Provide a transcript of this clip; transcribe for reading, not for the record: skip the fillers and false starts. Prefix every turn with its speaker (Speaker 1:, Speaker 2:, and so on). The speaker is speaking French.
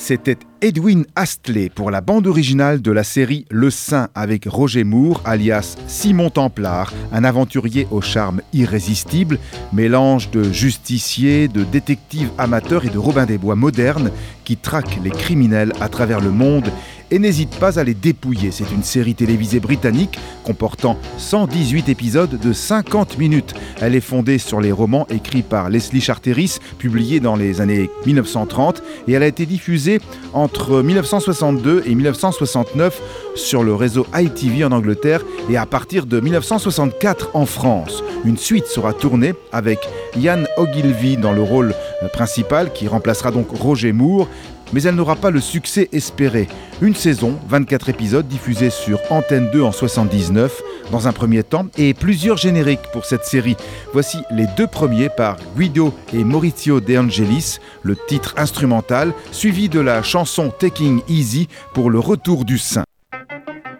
Speaker 1: C'était Edwin Astley pour la bande originale de la série Le Saint avec Roger Moore, alias Simon Templar, un aventurier au charme irrésistible, mélange de justicier, de détective amateur et de Robin des Bois moderne qui traque les criminels à travers le monde et n'hésite pas à les dépouiller. C'est une série télévisée britannique comportant 118 épisodes de 50 minutes. Elle est fondée sur les romans écrits par Leslie Charteris, publiés dans les années 1930, et elle a été diffusée entre 1962 et 1969 sur le réseau ITV en Angleterre et à partir de 1964 en France. Une suite sera tournée avec Ian Ogilvy dans le rôle principal qui remplacera donc Roger Moore, mais elle n'aura pas le succès espéré. Une saison, 24 épisodes diffusés sur Antenne 2 en 79 dans un premier temps et plusieurs génériques pour cette série. Voici les deux premiers par Guido et Maurizio De Angelis, le titre instrumental, suivi de la chanson Taking Easy pour le retour du Saint.